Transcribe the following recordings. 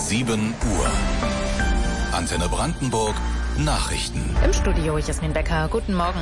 7 Uhr. Antenne Brandenburg, Nachrichten. Im Studio Jasmin Becker. Guten Morgen.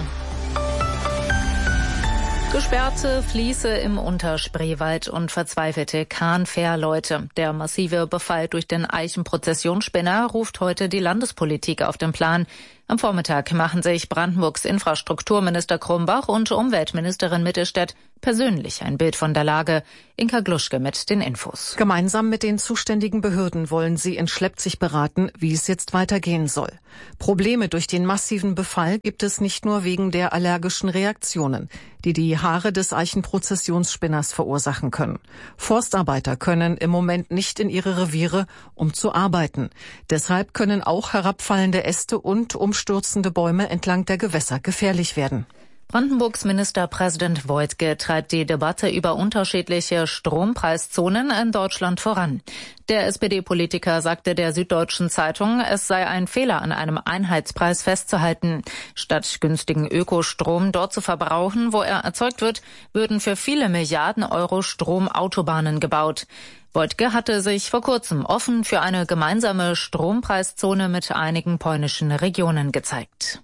Gesperrte Fließe im Unterspreewald und verzweifelte Kahnfährleute. Der massive Befall durch den Eichenprozessionsspinner ruft heute die Landespolitik auf den Plan. Am Vormittag machen sich Brandenburgs Infrastrukturminister Krumbach und Umweltministerin Mittelstädt persönlich ein Bild von der Lage. Inka Gluschke mit den Infos. Gemeinsam mit den zuständigen Behörden wollen sie in Schleppzig beraten, wie es jetzt weitergehen soll. Probleme durch den massiven Befall gibt es nicht nur wegen der allergischen Reaktionen, die die Haare des Eichenprozessionsspinners verursachen können. Forstarbeiter können im Moment nicht in ihre Reviere, um zu arbeiten. Deshalb können auch herabfallende Äste und umstürzende Bäume entlang der Gewässer gefährlich werden. Brandenburgs Ministerpräsident Woidke treibt die Debatte über unterschiedliche Strompreiszonen in Deutschland voran. Der SPD-Politiker sagte der Süddeutschen Zeitung, es sei ein Fehler, an einem Einheitspreis festzuhalten. Statt günstigen Ökostrom dort zu verbrauchen, wo er erzeugt wird, würden für viele Milliarden Euro Stromautobahnen gebaut. Woidke hatte sich vor kurzem offen für eine gemeinsame Strompreiszone mit einigen polnischen Regionen gezeigt.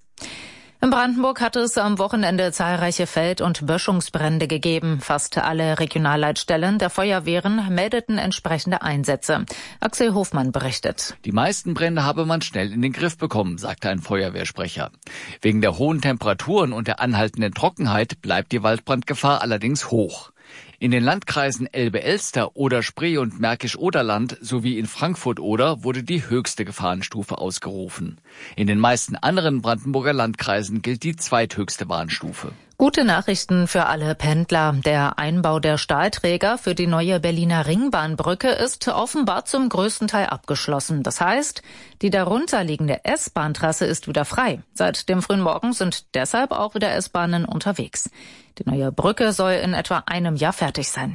In Brandenburg hat es am Wochenende zahlreiche Feld- und Böschungsbrände gegeben. Fast alle Regionalleitstellen der Feuerwehren meldeten entsprechende Einsätze. Axel Hofmann berichtet. Die meisten Brände habe man schnell in den Griff bekommen, sagte ein Feuerwehrsprecher. Wegen der hohen Temperaturen und der anhaltenden Trockenheit bleibt die Waldbrandgefahr allerdings hoch. In den Landkreisen Elbe-Elster, Oder-Spree und Märkisch-Oderland sowie in Frankfurt-Oder wurde die höchste Gefahrenstufe ausgerufen. In den meisten anderen Brandenburger Landkreisen gilt die zweithöchste Warnstufe. Gute Nachrichten für alle Pendler. Der Einbau der Stahlträger für die neue Berliner Ringbahnbrücke ist offenbar zum größten Teil abgeschlossen. Das heißt, die darunterliegende S-Bahn-Trasse ist wieder frei. Seit dem frühen Morgen sind deshalb auch wieder S-Bahnen unterwegs. Die neue Brücke soll in etwa einem Jahr fertig sein.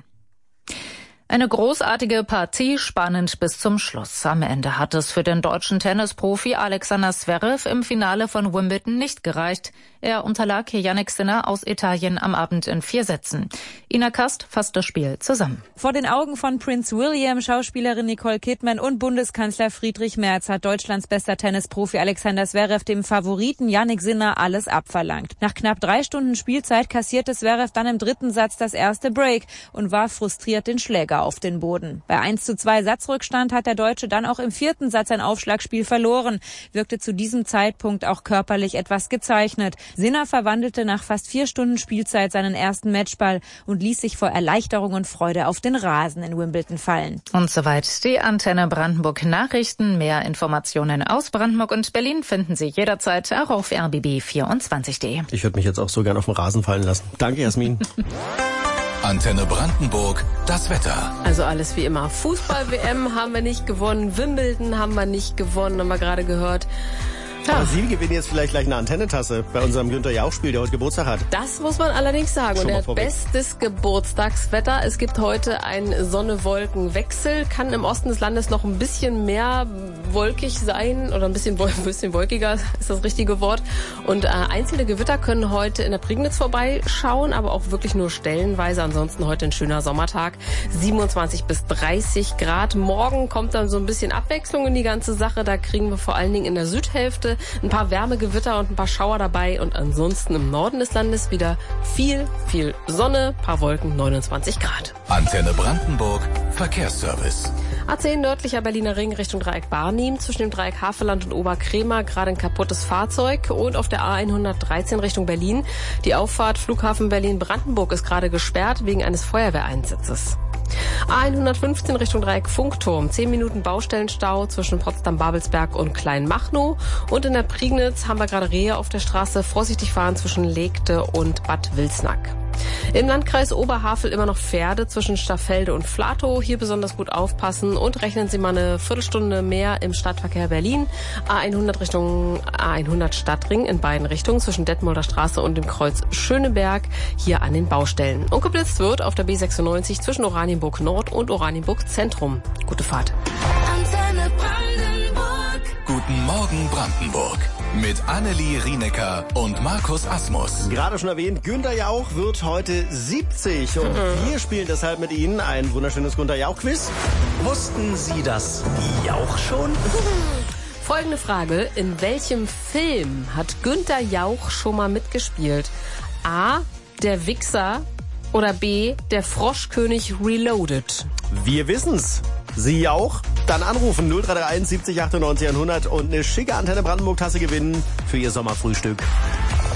Eine großartige Partie, spannend bis zum Schluss. Am Ende hat es für den deutschen Tennisprofi Alexander Zverev im Finale von Wimbledon nicht gereicht. Er unterlag Jannik Sinner aus Italien am Abend in 4 Sätzen. Ina Kast fasst das Spiel zusammen. Vor den Augen von Prince William, Schauspielerin Nicole Kidman und Bundeskanzler Friedrich Merz hat Deutschlands bester Tennisprofi Alexander Zverev dem Favoriten Jannik Sinner alles abverlangt. Nach knapp 3 Stunden Spielzeit kassierte Zverev dann im 3. Satz das erste Break und warf frustriert den Schläger auf den Boden. Bei 1:2 Satzrückstand hat der Deutsche dann auch im 4. Satz ein Aufschlagspiel verloren, wirkte zu diesem Zeitpunkt auch körperlich etwas gezeichnet. Sinner verwandelte nach fast 4 Stunden Spielzeit seinen ersten Matchball und ließ sich vor Erleichterung und Freude auf den Rasen in Wimbledon fallen. Und soweit die Antenne Brandenburg Nachrichten. Mehr Informationen aus Brandenburg und Berlin finden Sie jederzeit auch auf rbb24.de. Ich würde mich jetzt auch so gern auf den Rasen fallen lassen. Danke, Jasmin. Antenne Brandenburg, das Wetter. Also alles wie immer. Fußball-WM haben wir nicht gewonnen, Wimbledon haben wir nicht gewonnen, haben wir gerade gehört. Aber Sie gewinnen jetzt vielleicht gleich eine Antennetasse bei unserem Günther Jauch-Spiel, der heute Geburtstag hat. Das muss man allerdings sagen. Und er hat bestes Geburtstagswetter. Es gibt heute einen Sonne-Wolken-Wechsel. Kann im Osten des Landes noch ein bisschen mehr wolkig sein oder ein bisschen wolkiger ist das richtige Wort. Und einzelne Gewitter können heute in der Prignitz vorbeischauen, aber auch wirklich nur stellenweise. Ansonsten heute ein schöner Sommertag. 27 bis 30 Grad. Morgen kommt dann so ein bisschen Abwechslung in die ganze Sache. Da kriegen wir vor allen Dingen in der Südhälfte ein paar Wärmegewitter und ein paar Schauer dabei und ansonsten im Norden des Landes wieder viel Sonne, paar Wolken, 29 Grad. Antenne Brandenburg, Verkehrsservice. A10 nördlicher Berliner Ring Richtung Dreieck Barnim, zwischen dem Dreieck Havelland und Oberkrämer gerade ein kaputtes Fahrzeug und auf der A113 Richtung Berlin. Die Auffahrt Flughafen Berlin-Brandenburg ist gerade gesperrt wegen eines Feuerwehreinsatzes. A115 Richtung Dreieck Funkturm, 10 Minuten Baustellenstau zwischen Potsdam-Babelsberg und Kleinmachnow. Und in der Prignitz haben wir gerade Rehe auf der Straße. Vorsichtig fahren zwischen Legte und Bad Wilsnack. Im Landkreis Oberhavel immer noch Pferde zwischen Staffelde und Flatow. Hier besonders gut aufpassen und rechnen Sie mal eine Viertelstunde mehr im Stadtverkehr Berlin. A100 Richtung A100 Stadtring in beiden Richtungen zwischen Detmolder Straße und dem Kreuz Schöneberg hier an den Baustellen. Und geblitzt wird auf der B96 zwischen Oranienburg Nord und Oranienburg Zentrum. Gute Fahrt. Antenne Brandenburg. Guten Morgen Brandenburg. Mit Annelie Rienecker und Markus Asmus. Gerade schon erwähnt, Günther Jauch wird heute 70 und wir spielen deshalb mit Ihnen ein wunderschönes Günther Jauch-Quiz. Wussten Sie das Jauch schon? Folgende Frage: In welchem Film hat Günther Jauch schon mal mitgespielt? A. Der Wichser oder B. Der Froschkönig Reloaded? Wir wissen's. Sie auch? Dann anrufen 0331 70 98 100 und eine schicke Antenne Brandenburg Tasse gewinnen für Ihr Sommerfrühstück.